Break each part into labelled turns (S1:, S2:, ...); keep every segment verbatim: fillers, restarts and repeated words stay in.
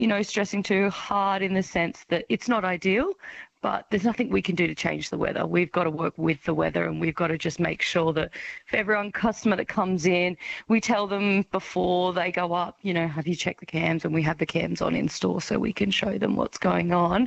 S1: you know, stressing too hard in the sense that it's not ideal, but there's nothing we can do to change the weather. We've got to work with the weather, and we've got to just make sure that for everyone customer that comes in, we tell them before they go up, you know, have you checked the cams? And we have the cams on in store so we can show them what's going on.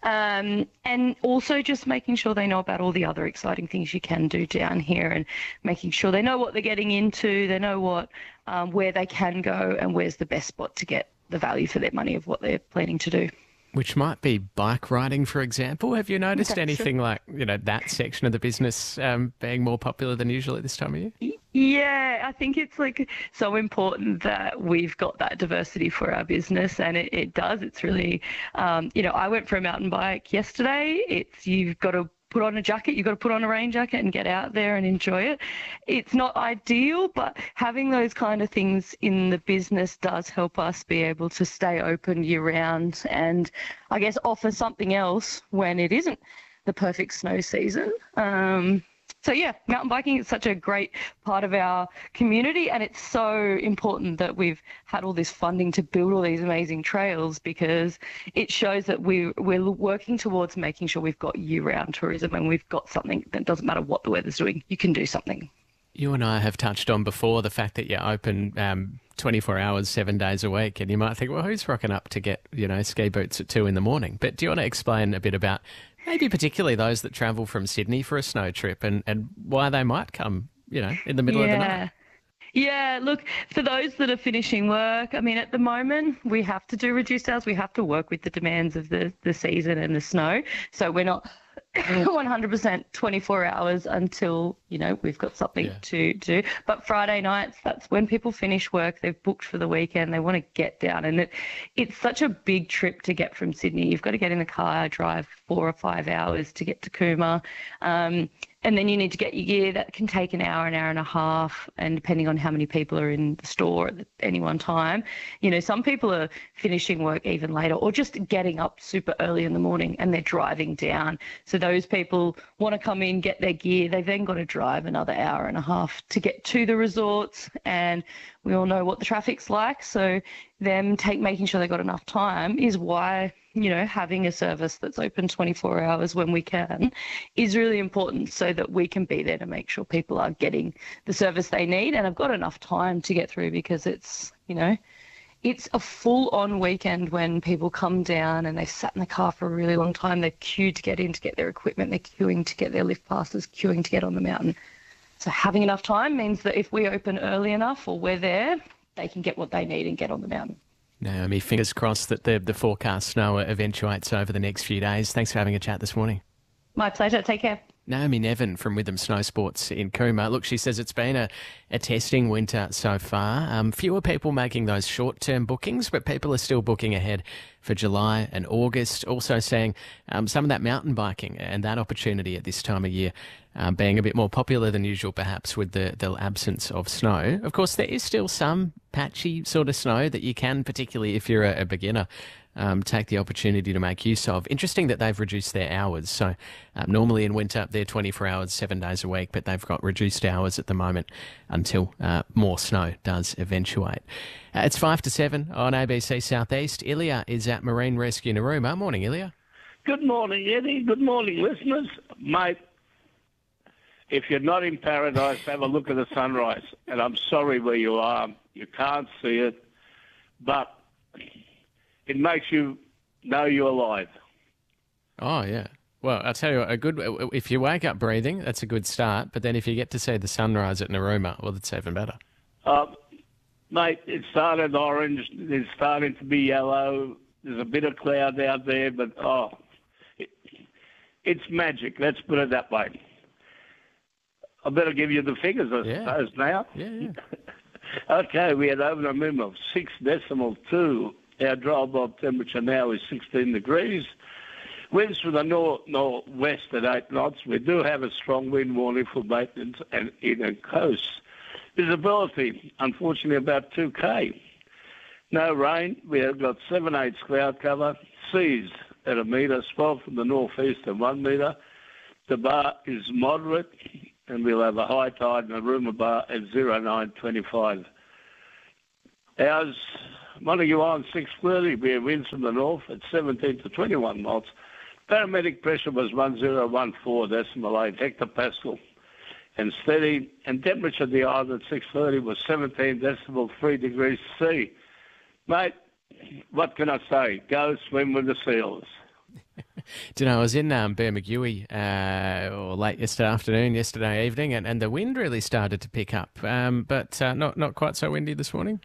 S1: Um, and also just making sure they know about all the other exciting things you can do down here, and making sure they know what they're getting into, they know what um, where they can go and where's the best spot to get the value for their money of what they're planning to do.
S2: Which might be bike riding, for example. Have you noticed That's anything true. like, you know, that section of the business um, being more popular than usual at this time of year?
S1: Yeah, I think it's like so important that we've got that diversity for our business, and it, it does. It's really, um, you know, I went for a mountain bike yesterday. It's you've got to put on a jacket, you've got to put on a rain jacket and get out there and enjoy it. It's not ideal, but having those kind of things in the business does help us be able to stay open year round and I guess offer something else when it isn't the perfect snow season. Um, So, yeah, mountain biking is such a great part of our community, and it's so important that we've had all this funding to build all these amazing trails, because it shows that we, we're working towards making sure we've got year-round tourism, and we've got something that doesn't matter what the weather's doing. You can do something.
S2: You and I have touched on before the fact that you're open um, twenty-four hours, seven days a week, and you might think, well, who's rocking up to get, you know, ski boots at two in the morning? But do you want to explain a bit about maybe particularly those that travel from Sydney for a snow trip and, and why they might come, you know, in the middle
S1: yeah.
S2: of the night?
S1: Yeah, look, for those that are finishing work, I mean, at the moment, we have to do reduced hours. We have to work with the demands of the, the season and the snow. So we're not one hundred percent twenty-four hours until, you know, we've got something
S2: Yeah.
S1: to do. But Friday nights, that's when people finish work. They've booked for the weekend. They want to get down. And it, it's such a big trip to get from Sydney. You've got to get in the car, drive four or five hours to get to Cooma. Um, And then you need to get your gear. That can take an hour, an hour and a half, and depending on how many people are in the store at any one time. You know, some people are finishing work even later, or just getting up super early in the morning and they're driving down. So those people want to come in, get their gear. They've then got to drive another hour and a half to get to the resorts, and we all know what the traffic's like. So them take making sure they've got enough time is why, you know, having a service that's open twenty-four hours when we can is really important, so that we can be there to make sure people are getting the service they need and have got enough time to get through, because it's, you know, it's a full-on weekend when people come down and they've sat in the car for a really long time. They've queued to get in to get their equipment. They're queuing to get their lift passes, queuing to get on the mountain. So having enough time means that if we open early enough or we're there, they can get what they need and get on the mountain.
S2: Naomi, fingers crossed that the, the forecast snow eventuates over the next few days. Thanks for having a chat this morning.
S1: My pleasure. Take care.
S2: Naomi Nevin from Witham Snow Sports in Cooma. Look, she says it's been a, a testing winter so far. Um, fewer people making those short-term bookings, but people are still booking ahead for July and August. Also seeing um, some of that mountain biking and that opportunity at this time of year um, being a bit more popular than usual, perhaps, with the, the absence of snow. Of course, there is still some patchy sort of snow that you can, particularly if you're a, a beginner, Um, take the opportunity to make use of. Interesting that they've reduced their hours. So um, normally in winter they're twenty-four hours, seven days a week, but they've got reduced hours at the moment until uh, more snow does eventuate. Uh, it's five to seven on A B C Southeast. Ilya is at Marine Rescue Narooma. Morning, Ilya.
S3: Good morning, Eddie. Good morning, listeners. Mate, if you're not in paradise, have a look at the sunrise. And I'm sorry where you are. You can't see it, but it makes you know you're alive.
S2: Oh, yeah. Well, I'll tell you what, a good, if you wake up breathing, that's a good start. But then if you get to see the sunrise at Narooma, well, that's even better.
S3: Uh, mate, it started orange. It's starting to be yellow. There's a bit of cloud out there, but, oh, it, it's magic. Let's put it that way. I better give you the figures, I
S2: Yeah.
S3: suppose, now.
S2: Yeah, yeah.
S3: Okay, we had over a minimum of six decimal two. Our dry bulb temperature now is sixteen degrees. Winds from the north northwest at eight knots. We do have a strong wind warning for maintenance and inland coast. Visibility, unfortunately, about two K. No rain. We have got seven eighths cloud cover. Seas at a metre. Swell from the northeast at one metre. The bar is moderate, and we'll have a high tide in the Narooma bar at zero nine twenty-five. Hours Montague Island six thirty, we have winds from the north at seventeen to twenty-one knots. Barometric pressure was one thousand fourteen decimal eight hectopascal and steady. And temperature at the island at six thirty was seventeen decimal three degrees C. Mate, what can I say? Go swim with the seals.
S2: Do you know, I was in um, Bermagui uh, or late yesterday afternoon, yesterday evening, and, and the wind really started to pick up, um, but uh, not not quite so windy this morning.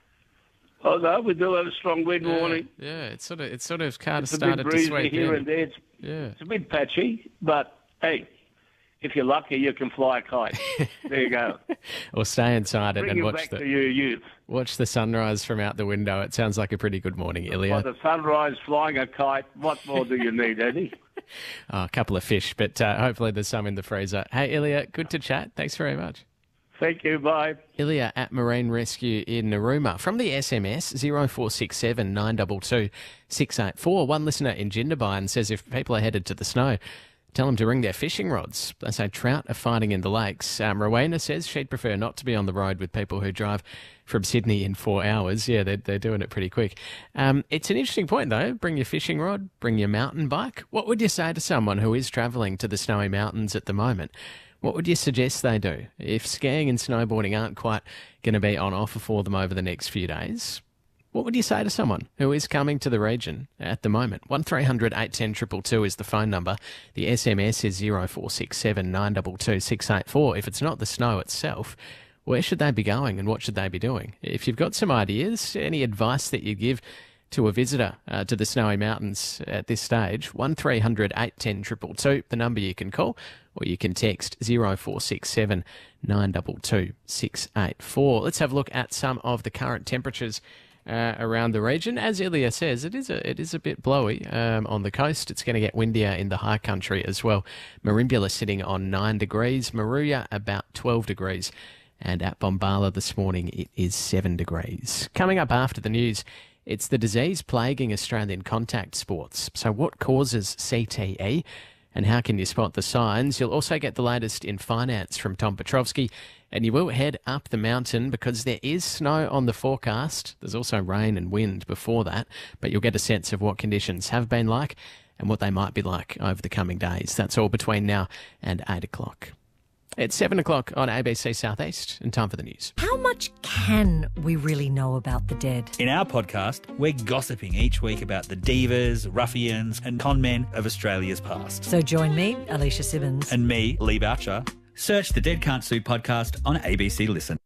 S3: Oh no, we do have a strong wind
S2: yeah,
S3: warning.
S2: Yeah, it's sort of it's sort of kind
S3: It's
S2: of
S3: a bit
S2: started to
S3: breezy
S2: sweep
S3: here
S2: in.
S3: and there. It's,
S2: Yeah,
S3: it's a bit patchy, but hey, if you're lucky, you can fly a kite. There you go.
S2: or stay inside and,
S3: Bring
S2: and
S3: you
S2: watch
S3: back
S2: the
S3: to your youth.
S2: watch the sunrise from out the window. It sounds like a pretty good morning, Ilya.
S3: By the sunrise, flying a kite. What more do you need, Eddie?
S2: Oh, a couple of fish, but uh, hopefully there's some in the freezer. Hey, Ilya, good to chat. Thanks very much.
S3: Thank you. Bye.
S2: Ilya at Marine Rescue in Narooma. From the S M S, zero four six seven nine two two six eight four. One listener in Jindabyne says if people are headed to the snow, tell them to bring their fishing rods. They say trout are fighting in the lakes. Um, Rowena says she'd prefer not to be on the road with people who drive from Sydney in four hours. Yeah, they're, they're doing it pretty quick. Um, it's an interesting point, though. Bring your fishing rod, bring your mountain bike. What would you say to someone who is travelling to the snowy mountains at the moment? What would you suggest they do? If skiing and snowboarding aren't quite going to be on offer for them over the next few days, what would you say to someone who is coming to the region at the moment? one three hundred eight one zero two two is the phone number. The S M S is zero four six seven nine two two six eight four. If it's not the snow itself, where should they be going and what should they be doing? If you've got some ideas, any advice that you give to a visitor uh, to the snowy mountains at this stage, one three hundred eight one zero two two, the number you can call, or you can text zero four six seven nine two two six eight four. Let's have a look at some of the current temperatures Uh, around the region. As Ilya says, it is a it is a bit blowy um, on the coast. It's going to get windier in the high country as well. Merimbula sitting on nine degrees, Moruya about twelve degrees, and at Bombala this morning it is seven degrees. Coming up after the news, it's the disease plaguing Australian contact sports. So what causes C T E and how can you spot the signs? You'll also get the latest in finance from Tom Petrovski. And you will head up the mountain because there is snow on the forecast. There's also rain and wind before that, but you'll get a sense of what conditions have been like and what they might be like over the coming days. That's all between now and eight o'clock. It's seven o'clock on A B C Southeast and time for the news.
S4: How much can we really know about the dead?
S5: In our podcast, we're gossiping each week about the divas, ruffians and con men of Australia's past.
S4: So join me, Alicia Simmons.
S5: And me, Lee Boucher. Search the Dead Can't Sue podcast on A B C Listen.